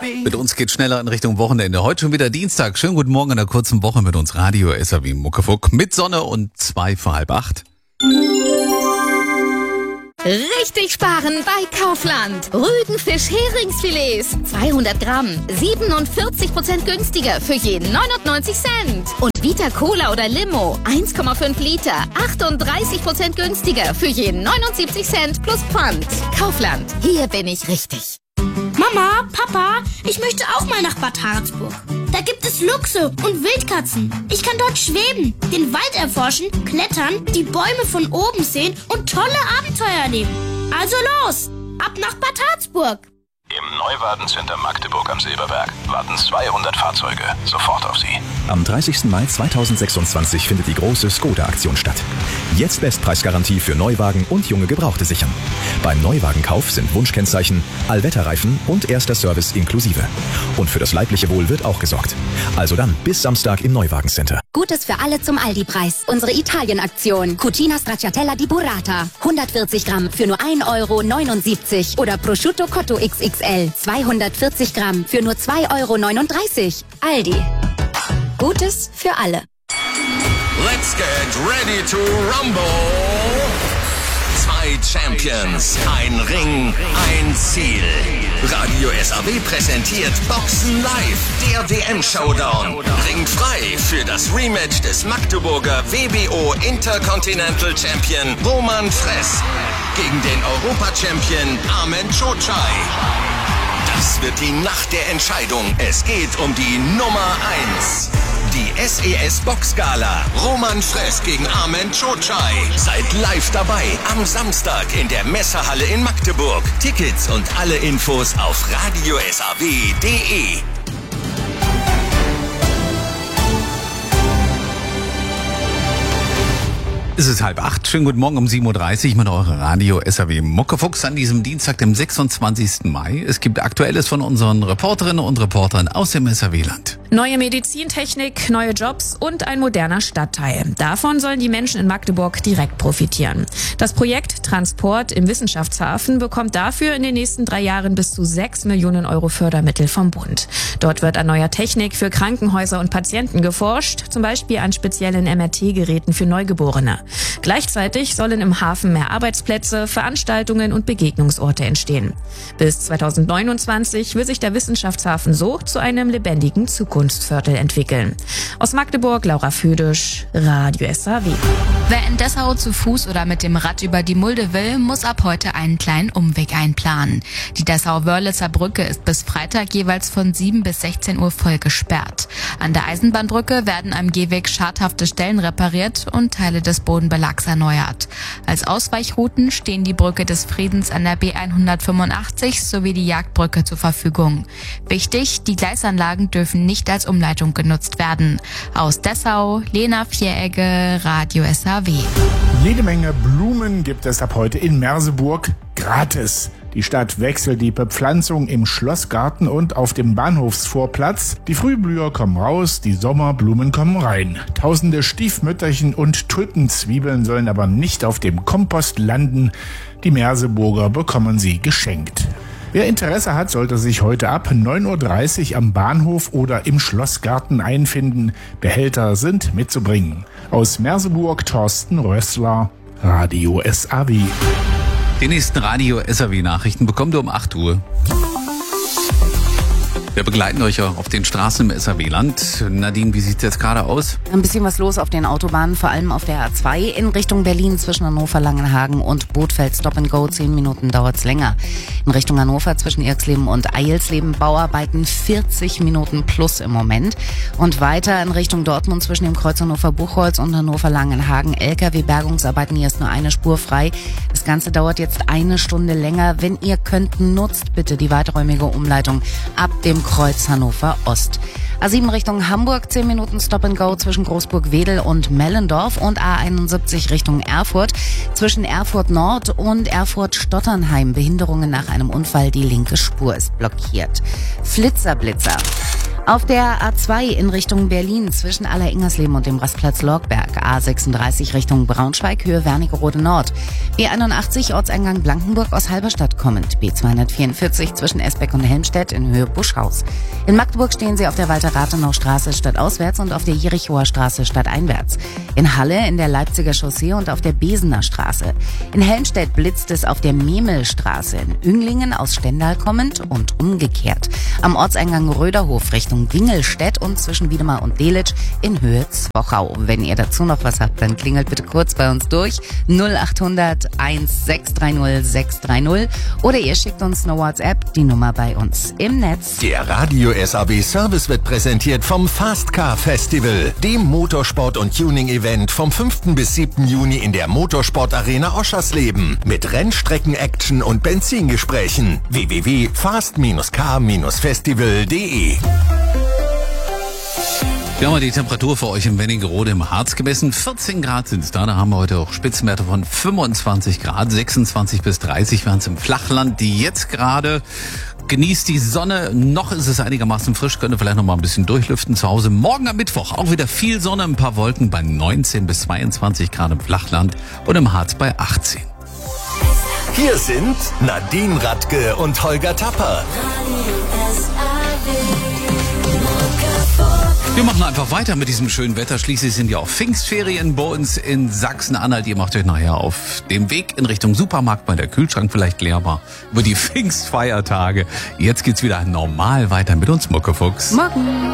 Mit uns geht schneller in Richtung Wochenende. Heute schon wieder Dienstag. Schönen guten Morgen in der kurzen Woche mit uns Radio SAW Muckefuck mit Sonne und 7:45. Richtig sparen bei Kaufland. Rügenfisch Heringsfilets 200 Gramm, 47% günstiger für jeden 99 Cent. Und Vita Cola oder Limo 1,5 Liter, 38% günstiger für jeden 79 Cent plus Pfand. Kaufland, hier bin ich richtig. Mama, Papa, ich möchte auch mal nach Bad Harzburg. Da gibt es Luchse und Wildkatzen. Ich kann dort schweben, den Wald erforschen, klettern, die Bäume von oben sehen und tolle Abenteuer erleben. Also los, ab nach Bad Harzburg. Im Neuwagen-Center Magdeburg am Silberberg warten 200 Fahrzeuge sofort auf Sie. Am 30. Mai 2026 findet die große Skoda-Aktion statt. Jetzt Bestpreisgarantie für Neuwagen und junge Gebrauchte sichern. Beim Neuwagenkauf sind Wunschkennzeichen, Allwetterreifen und erster Service inklusive. Und für das leibliche Wohl wird auch gesorgt. Also dann bis Samstag im Neuwagen-Center. Gutes für alle zum Aldi-Preis. Unsere Italien-Aktion. Cucina Stracciatella di Burrata. 140 Gramm für nur 1,79 € oder Prosciutto Cotto XXL. 240 Gramm für nur 2,39 €. Aldi. Gutes für alle. Let's get ready to rumble. 2 Champions, ein Ring, ein Ziel. Radio SAW präsentiert Boxen Live, der WM-Showdown. Ring frei für das Rematch des Magdeburger WBO Intercontinental Champion Roman Fress gegen den Europa-Champion Armen Cocai. Das wird die Nacht der Entscheidung. Es geht um die Nummer 1. Die SES Boxgala. Roman Fress gegen Armen Cocai. Seid live dabei am Samstag in der Messehalle in Magdeburg. Tickets und alle Infos auf radiosaw.de. Es ist 7:30. Schönen guten Morgen um 7:30 Uhr mit eurer Radio SAW Muckefuchs an diesem Dienstag, dem 26. Mai. Es gibt Aktuelles von unseren Reporterinnen und Reportern aus dem SAW-Land. Neue Medizintechnik, neue Jobs und ein moderner Stadtteil. Davon sollen die Menschen in Magdeburg direkt profitieren. Das Projekt Transport im Wissenschaftshafen bekommt dafür in den nächsten 3 Jahren bis zu 6 Millionen € Fördermittel vom Bund. Dort wird an neuer Technik für Krankenhäuser und Patienten geforscht, zum Beispiel an speziellen MRT-Geräten für Neugeborene. Gleichzeitig sollen im Hafen mehr Arbeitsplätze, Veranstaltungen und Begegnungsorte entstehen. Bis 2029 will sich der Wissenschaftshafen so zu einem lebendigen Zukunftsviertel entwickeln. Aus Magdeburg, Laura Födisch, Radio SAW. Wer in Dessau zu Fuß oder mit dem Rad über die Mulde will, muss ab heute einen kleinen Umweg einplanen. Die Dessau-Wörlitzer Brücke ist bis Freitag jeweils von 7 bis 16 Uhr voll gesperrt. An der Eisenbahnbrücke werden am Gehweg schadhafte Stellen repariert und Teile des Bodenbelags erneuert. Als Ausweichrouten stehen die Brücke des Friedens an der B185 sowie die Jagdbrücke zur Verfügung. Wichtig, die Gleisanlagen dürfen nicht als Umleitung genutzt werden. Aus Dessau, Lena Vieregge, Radio SAW. Jede Menge Blumen gibt es ab heute in Merseburg gratis. Die Stadt wechselt die Bepflanzung im Schlossgarten und auf dem Bahnhofsvorplatz. Die Frühblüher kommen raus, die Sommerblumen kommen rein. Tausende Stiefmütterchen und Tulpenzwiebeln sollen aber nicht auf dem Kompost landen. Die Merseburger bekommen sie geschenkt. Wer Interesse hat, sollte sich heute ab 9:30 Uhr am Bahnhof oder im Schlossgarten einfinden. Behälter sind mitzubringen. Aus Merseburg Thorsten Rössler, Radio SAW. Die nächsten Radio SAW-Nachrichten bekommt ihr um 8 Uhr. Wir begleiten euch auf den Straßen im SAW-Land. Nadine, wie sieht es jetzt gerade aus? Ein bisschen was los auf den Autobahnen, vor allem auf der A2 in Richtung Berlin zwischen Hannover, Langenhagen und Bothfeld. Stop and Go, 10 Minuten dauert's länger. In Richtung Hannover zwischen Irxleben und Eilsleben Bauarbeiten 40 Minuten plus im Moment. Und weiter in Richtung Dortmund zwischen dem Kreuz Hannover-Buchholz und Hannover-Langenhagen. LKW-Bergungsarbeiten, hier ist nur eine Spur frei. Das Ganze dauert jetzt 1 Stunde länger. Wenn ihr könnt, nutzt bitte die weiträumige Umleitung ab dem Kreuz Hannover Ost. A7 Richtung Hamburg, 10 Minuten Stop and Go zwischen Großburg-Wedel und Mellendorf und A71 Richtung Erfurt. Zwischen Erfurt Nord und Erfurt-Stotternheim Behinderungen nach einem Unfall, die linke Spur ist blockiert. Flitzer. Auf der A2 in Richtung Berlin zwischen Aller-Ingersleben und dem Rastplatz Lorgberg. A36 Richtung Braunschweig, Höhe Wernigerode Nord. B81 Ortseingang Blankenburg aus Halberstadt kommend. B244 zwischen Esbeck und Helmstedt in Höhe Buschhaus. In Magdeburg stehen Sie auf der Walter-Rathenau-Straße stadtauswärts und auf der Jerichower Straße stadteinwärts. In Halle in der Leipziger Chaussee und auf der Besener Straße. In Helmstedt blitzt es auf der Memelstraße. In Ünglingen aus Stendal kommend und umgekehrt. Am Ortseingang Röderhof Richtung Wingelstedt und zwischen Wiedemar und Delitzsch in Höhe Zwochau. Wenn ihr dazu noch was habt, dann klingelt bitte kurz bei uns durch 0800 1630 630 oder ihr schickt uns eine WhatsApp, die Nummer bei uns im Netz. Der Radio SAW Service wird präsentiert vom Fast Car Festival, dem Motorsport- und Tuning-Event vom 5. bis 7. Juni in der Motorsport-Arena Oschersleben mit Rennstrecken-Action und Benzingesprächen. www.fast-car-festival.de. Wir haben die Temperatur für euch in Wernigerode im Harz gemessen. 14 Grad sind es da. Da haben wir heute auch Spitzenwerte von 25 Grad. 26 bis 30 waren es im Flachland. Die jetzt gerade genießt die Sonne. Noch ist es einigermaßen frisch. Könnte vielleicht noch mal ein bisschen durchlüften zu Hause. Morgen am Mittwoch auch wieder viel Sonne, ein paar Wolken bei 19 bis 22 Grad im Flachland und im Harz bei 18. Hier sind Nadine Radke und Holger Tapper. Wir machen einfach weiter mit diesem schönen Wetter. Schließlich sind ja auch Pfingstferien bei uns in Sachsen-Anhalt. Ihr macht euch nachher auf dem Weg in Richtung Supermarkt, weil der Kühlschrank vielleicht leer war, über die Pfingstfeiertage. Jetzt geht's wieder normal weiter mit uns, Muckefuchs. Morgen.